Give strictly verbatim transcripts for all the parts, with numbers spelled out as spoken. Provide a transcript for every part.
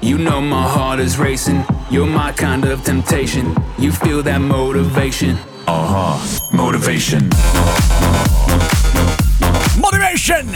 You know my heart is racing. You're my kind of temptation. You feel that motivation. Uh-huh. Motivation. Motivation!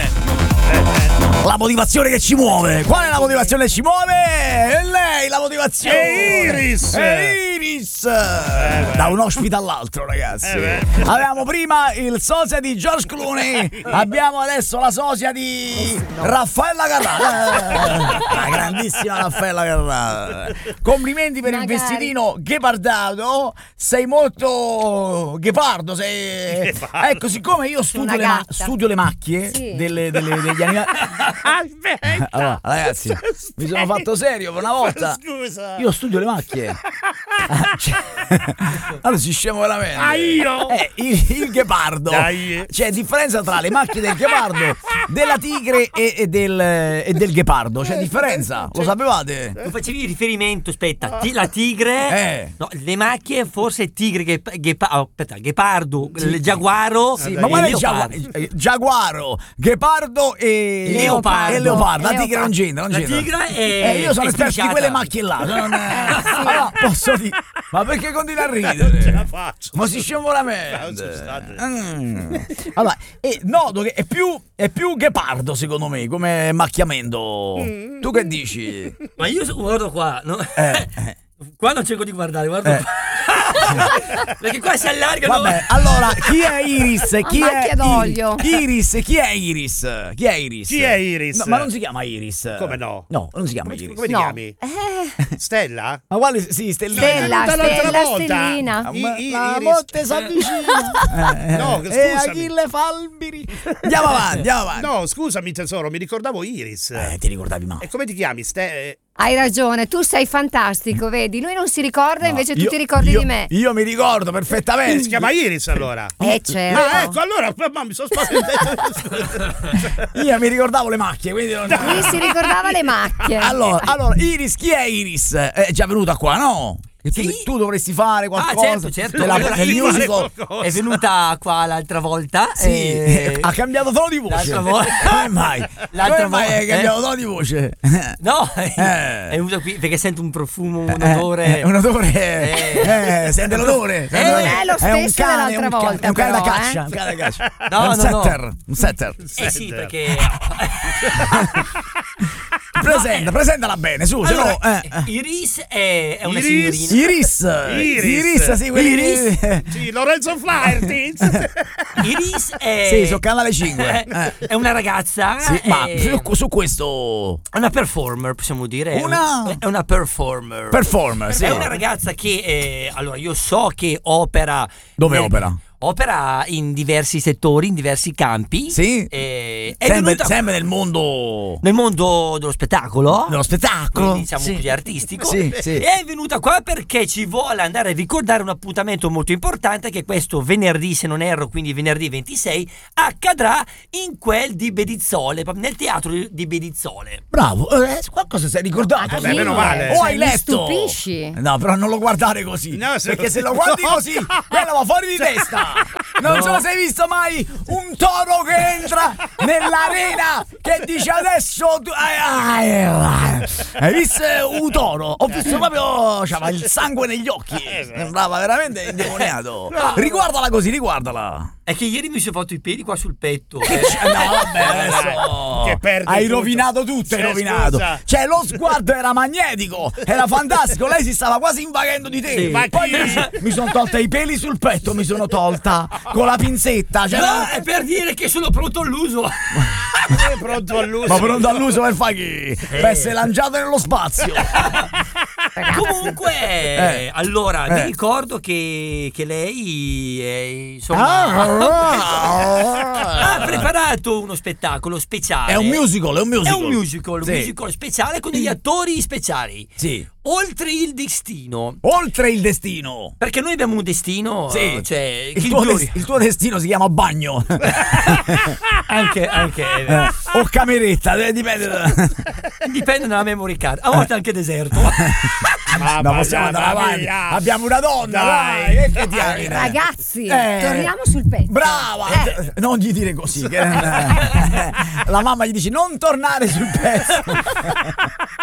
La motivazione che ci muove. Qual è la motivazione che ci muove? È lei la motivazione. È Iris. È Iris. Eh, da un ospite all'altro, ragazzi. Eh, Avevamo prima il sosia di George Clooney. Abbiamo adesso la sosia di Raffaella Carrà. La grandissima Raffaella Carrà. Complimenti per Magari. il vestitino ghepardato. Sei molto ghepardo. Sei... Ecco, siccome io studio Una le, ma- gatta. studio le macchie Sì. delle, delle, degli animali. Aspetta. Allora, ragazzi, mi sono fatto serio per una volta. Scusa. Io studio le macchie. Ah, cioè, allora si scemo veramente. Ah, io? Eh, il, il ghepardo. Dai. C'è differenza tra le macchie del ghepardo, della tigre e, e del, e del ghepardo. C'è differenza? Lo sapevate? Tu facevi riferimento, aspetta, ti- la tigre, Eh. no, le macchie, forse tigre, ghep- ghepa- oh, aspetta, ghepardo, il giaguaro, Sì, e ma qual è il leopardo. giagua- eh, giaguaro, ghepardo e Leopardo. e leopardo. La Leopardo. tigre non c'entra, non La c'entra. tigre è Eh, io sono è esperto di strisciata. quelle macchie là. Non è... Allora, posso dire. Ma perché continua a ridere? Non ce la faccio. Ma si scemo veramente. No, scusate. Mm. Allora, e noto che è più, è più ghepardo secondo me come macchiamento. Tu che dici? Ma io so- guardo qua, no? Eh. Qua non cerco di guardare, guardo Eh. qua. Perché qua si allargano. Vabbè, allora, chi è Iris? Chi A è macchia d'olio. Iris, chi è Iris? Chi è Iris? Chi è Iris? No, ma non si chiama Iris. Come no? No, non si chiama Come, Iris. come ti No. chiami? Eh, Stella? Ma quale? Sì, Stellina. Stella, L'altra Stella, volta. Stellina. Ah, I- ma- I- la Iris. morte si avvicina. Eh, No, eh, scusami. Achille Falbiri. Andiamo avanti, andiamo avanti. No, scusami tesoro, mi ricordavo Iris. Eh, ti ricordavi male. E come ti chiami? Ste- Hai ragione, tu sei fantastico, vedi? Lui non si ricorda, invece tu Io- ti ricordi io- di me. Io mi ricordo perfettamente. Si chiama Iris allora. Eh, certo. Ah, ecco, allora ma mi sono spaventato. Io mi ricordavo le macchie, quindi non... Lui si ricordava le macchie. Allora, allora, Iris, chi è Iris? È già venuta qua, no? Che tu, Sì. tu dovresti fare Ah, qualcosa. certo, certo. Nella- Allora, nel io- musical. qualcosa. È venuta qua l'altra volta. Sì, e- ha cambiato tono di voce. L'altra volta- Come mai? L'altra Come mai volta- hai cambiato eh? tono di voce? No, Eh. è venuta qui perché sento un profumo, un Eh, odore. eh, un odore. Eh. Eh, sente l'odore. Sente Eh, l'odore. non è lo un stesso cane, dell'altra un cane, volta, un cane da però, caccia. eh. Un cane da caccia. No, un no, no. setter. Un setter. Eh sì, perché Presenta, presentala bene, su, se allora, no. eh, eh. Iris è, è una Iris? signorina. Iris. Iris. Iris, sì, quelli Iris. Sì, Lorenzo Flaherty. Iris è Sì, su Canale cinque. Eh. è una ragazza, Sì, ma è su, su questo una performer, possiamo dire. È Una- un- È una performer. performer, sì. È una ragazza che eh, allora io so che opera. Dove nel- opera? Opera in diversi settori, in diversi campi. Sì. Eh, è Sempre, venuta sempre nel mondo nel mondo dello spettacolo. dello spettacolo. Quindi diciamo Sì. così artistico. Sì, sì. E è venuta qua perché ci vuole andare a ricordare un appuntamento molto importante che questo venerdì, se non erro, quindi venerdì ventisei, accadrà in quel di Bedizzole, proprio nel teatro di Bedizzole. Bravo, eh, qualcosa sei ricordato. Eh, beh, meno male. O hai Cioè, mi letto? stupisci. No, però non lo guardare così. No, se perché lo- se lo guardi così, quello va fuori di testa. Non No. so se hai visto mai un toro che entra nell'arena che dice adesso tu- ai, ai, ai. Hai visto un toro? Ho visto proprio c'aveva il sangue negli occhi. Sembrava veramente indemoniato. Riguardala così, riguardala. È che ieri mi sono fatto i peli qua sul petto. Eh, no, vabbè, adesso Che perdi hai tutto. rovinato tutto, hai Cioè, rovinato. scusa. Cioè, lo sguardo era magnetico, era fantastico. Lei si stava quasi invaghendo di te. Sì. Ma Poi chi- dice, mi sono tolta i peli sul petto, mi sono tolta con la pinzetta. Cioè, No, è per dire che sono pronto all'uso. È pronto all'uso. ma pronto all'uso per fare chi? Per essere lanciato nello spazio. Comunque, Eh. allora, Eh. vi ricordo che, che lei è, insomma, Ah, ha preparato uno spettacolo speciale. È un musical, è un È musical. un musical, un Sì. musical speciale con degli attori speciali. Sì. Oltre il destino. Oltre il destino. Perché noi abbiamo un destino, Sì. cioè Il Kill tuo, Glory. des- il tuo destino si chiama bagno. anche, anche Eh, o cameretta, eh, dipende. da- dipende dalla memory card. A volte anche deserto. Mamma Ma possiamo mia, andare mamma avanti. mia. Abbiamo una donna, Dai. dai. Che che diamine? Ragazzi, Eh. torniamo sul pezzo. Brava! Eh. Non gli dire così. Che... La mamma gli dice non tornare sul pezzo.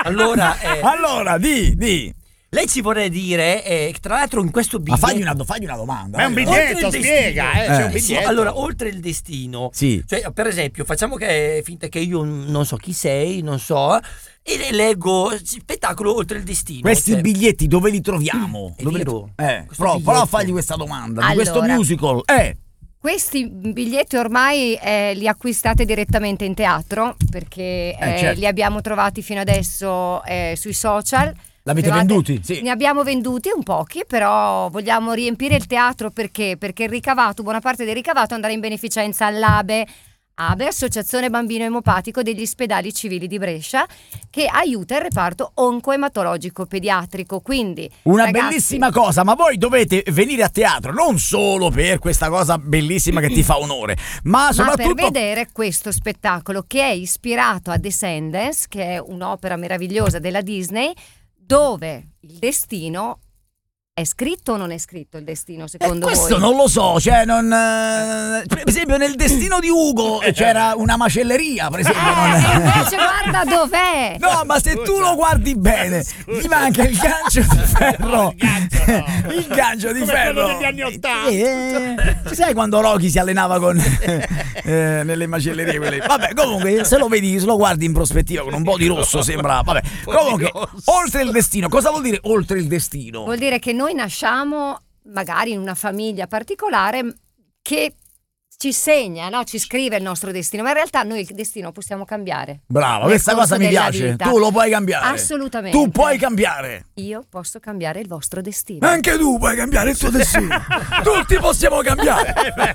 Allora, eh, Allora, di, di. lei ci vorrei dire, eh, tra l'altro in questo Ma biglietto... fagli una, fagli una domanda. Ma è un vai. biglietto, Oltre il spiega, eh, c'è un Eh. Sì, biglietto. allora, oltre il destino, Sì. cioè, per esempio, facciamo che finta che io non so chi sei, non so, e leggo spettacolo oltre il destino. Questi cioè- biglietti dove li troviamo? È Dove li- vero. Eh, Questo prova, prova a biglietto. fargli questa domanda. Di Allora. questo musical. Eh. Questi biglietti ormai eh, li acquistate direttamente in teatro perché eh, certo. li abbiamo trovati fino adesso eh, sui social. L'avete Trovate- venduti? Sì. Ne abbiamo venduti un pochi, però vogliamo riempire il teatro perché? Perché il ricavato, buona parte del ricavato andrà in beneficenza all'Abe. ABE, Associazione Bambino Emopatico degli Ospedali Civili di Brescia, che aiuta il reparto oncoematologico pediatrico. Quindi Una ragazzi, bellissima cosa, ma voi dovete venire a teatro non solo per questa cosa bellissima che ti fa onore, ma ma per soprattutto vedere questo spettacolo che è ispirato a Descendants, che è un'opera meravigliosa della Disney, dove il destino è scritto o non è scritto il destino Eh, secondo questo voi? non lo so, cioè non eh, per esempio nel destino di Ugo c'era una macelleria, per esempio. non- Eh, invece guarda dov'è! No, ma se tu lo guardi bene, gli manca il gancio di ferro. il gancio, no. Il gancio di Come ferro. quello degli anni Ottanta. Eh, sai quando Rocky si allenava con eh, nelle macellerie quelle? Vabbè, comunque, se lo vedi, se lo guardi in prospettiva con un po' di rosso sembra, vabbè. Comunque, oltre il destino, cosa vuol dire oltre il destino? Vuol dire che noi nasciamo magari in una famiglia particolare che ci segna, no? Ci scrive il nostro destino, ma in realtà noi il destino possiamo cambiare. Brava, nel questa corso cosa mi della piace. vita. Tu lo puoi cambiare. Assolutamente. Tu puoi cambiare. Io posso cambiare il vostro destino. Anche tu puoi cambiare il tuo destino. Tutti possiamo cambiare.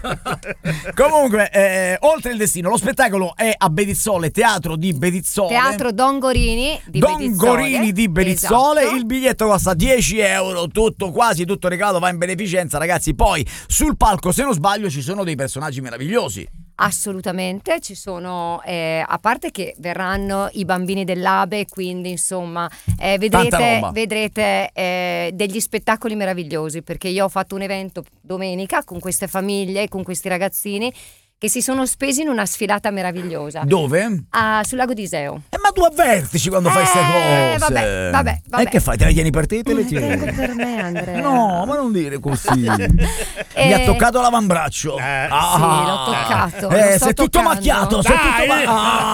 Comunque, eh, oltre il destino, lo spettacolo è a Bedizzole, teatro di Bedizzole. Teatro Don Gorini di Don Bedizzole. Gorini di Bedizzole. Esatto. Il biglietto costa dieci euro. Tutto, quasi tutto il regalo va in beneficenza, ragazzi. Poi sul palco, se non sbaglio, ci sono dei personaggi meravigliosi. Assolutamente, ci sono, eh, a parte che verranno i bambini dell'Abe, quindi insomma eh, Tanta vedrete, roba. vedrete eh, degli spettacoli meravigliosi, perché io ho fatto un evento domenica con queste famiglie, con questi ragazzini che si sono spesi in una sfilata meravigliosa Dove? a- sul lago di Iseo. Eh, ma tu avvertici quando fai queste Eh, cose. vabbè, vabbè, vabbè. E che fai? Te le tieni per te e te le tieni? Tengo per me, Andrea. No, ma non dire così. Eh, Mi ha toccato l'avambraccio. Eh, sì, l'ho toccato, lo Eh, sto sei tutto toccando. macchiato. Sei tutto Dai!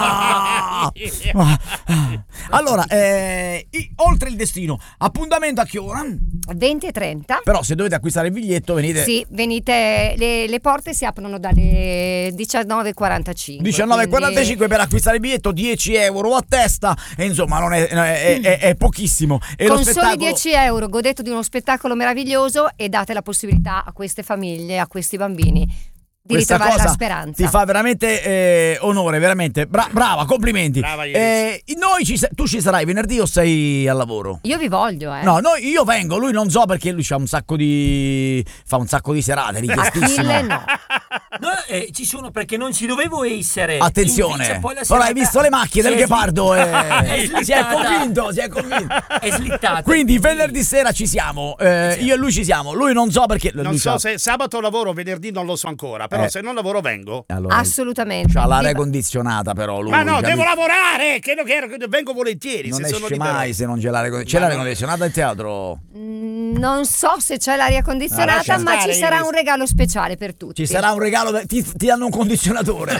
ma- Ah! Ah. Allora, eh, i- oltre il destino, appuntamento a che ora? venti e trenta. Però se dovete acquistare il biglietto venite Sì, venite, le, le porte si aprono dalle diciannove e quarantacinque. diciannove e quarantacinque quindi per acquistare il biglietto, dieci euro a testa e insomma non è, è, è- è pochissimo. E lo con soli spettacolo... dieci euro godete di uno spettacolo meraviglioso e date la possibilità a queste famiglie, a questi bambini di Questa ritrovare cosa la speranza. ti fa veramente eh, onore, veramente. Bra- brava, complimenti. Brava, Iris. Eh, noi ci sa- tu ci sarai venerdì o sei al lavoro? Io vi voglio, eh. No, noi, io vengo, lui non so perché lui c'ha un sacco di. fa un sacco di serate, richiestissimo. Achille no. No, eh, ci sono perché non ci dovevo essere. Attenzione, Invece poi la però hai serata visto le macchie del si è ghepardo? sli- eh, è si è slittata. convinto, si è convinto. È slittata. Quindi venerdì sera ci siamo, eh, io e lui ci siamo. Lui non so perché. Non lui so c'ha- se sabato lavoro, venerdì non lo so ancora, però Eh. se non lavoro vengo. Allora, Assolutamente. c'ha l'aria Vi- condizionata, però lui. Ma no, capi- devo lavorare, che, che, che vengo volentieri. Non se sono esce libero. mai se non c'è l'aria condizionata. C'è Ma l'aria no. condizionata in teatro? Mm, Non so se c'è l'aria Ah, condizionata, lascia ma stare, ci sarà Iris. un regalo speciale per tutti. Ci sarà un regalo, per- ti, ti danno un condizionatore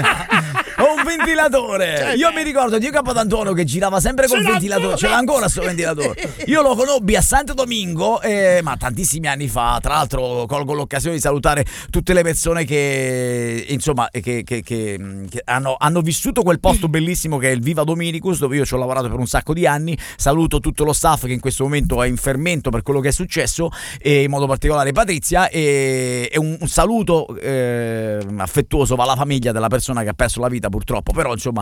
o un ventilatore. Io mi ricordo di Capodantuono che girava sempre col Ce l'ha ventilatore, ancora. ce l'ha ancora sto ventilatore. Io lo conobbi a Santo Domingo, eh, ma tantissimi anni fa. Tra l'altro colgo l'occasione di salutare tutte le persone che insomma che, che- che- che hanno, hanno vissuto quel posto bellissimo che è il Viva Dominicus, dove io ci ho lavorato per un sacco di anni. Saluto tutto lo staff che in questo momento è in fermento per quello che è successo, e in modo particolare Patrizia, e, e un, un saluto eh, affettuoso va alla famiglia della persona che ha perso la vita purtroppo. Però insomma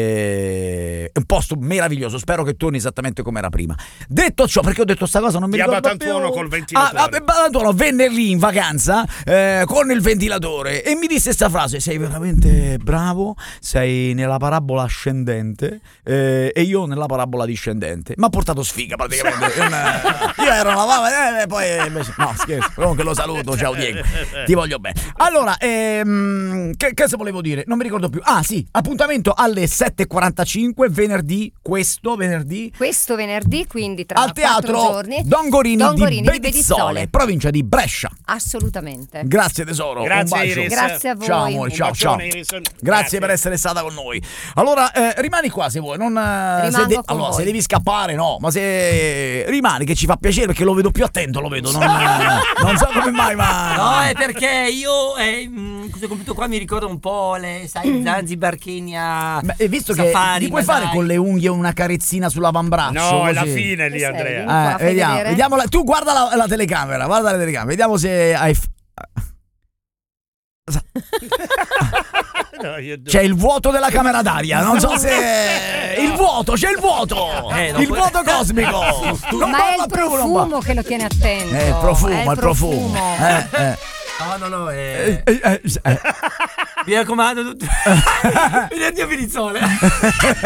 eh, è un posto meraviglioso, spero che torni esattamente come era prima. Detto ciò, perché ho detto sta cosa non mi Di ricordo Abatantuono più. col ventilatore. Ah, ah, Abatantuono venne lì in vacanza eh, con il ventilatore e mi disse questa frase: sei veramente bravo, sei nella parabola ascendente eh, e io nella parabola discendente. Mi ha portato sfiga praticamente. Una- io ero una lava e poi invece no, scherzo. Comunque lo saluto, ciao Diego, ti voglio bene. Allora, ehm, che cosa volevo dire? Non mi ricordo più. Ah sì, appuntamento alle sette e quarantacinque venerdì, questo venerdì, Questo venerdì, quindi tra al teatro quattro giorni. Don Gorini, Don di, Gorini di Bedizzole, Bedizzole. provincia di Brescia. Assolutamente. Grazie tesoro, Grazie, un bacio. Iris. Grazie a voi. Ciao amore, Un ciao, ciao. bacione, Iris. Grazie, Grazie. per essere stata con noi. Allora, eh, rimani qua se vuoi. Non, eh, se, Rimango de- con allora, voi. se devi scappare, no. Ma se rimani, che ci fa piacere perché lo vedo più attento, lo vedo. Non, eh, non so come mai, ma. No, è perché io eh, mh, questo computer qua mi ricorda un po' le, sai, Zanzibar, Kenya. Ma, eh, visto Safari, che ti puoi ma fare dai. con le unghie una carezzina sull'avambraccio? No, è la così? fine lì, Che sei? Andrea. Vieni qua, Eh, fai vediamo, vedere. vediamo la- tu guarda la, la telecamera, guarda la telecamera, vediamo se hai. f- No, io- C'è il vuoto della camera d'aria, non so se. Il vuoto, c'è il vuoto! Eh, non il puoi- vuoto cosmico! Non Ma è parla il più, non profumo parla. che lo tiene attento. È il profumo, È è il profumo. Eh, eh. No, no, no, eh, Eh, eh, eh. mi raccomando, tutto. Venerdì a Bedizzole.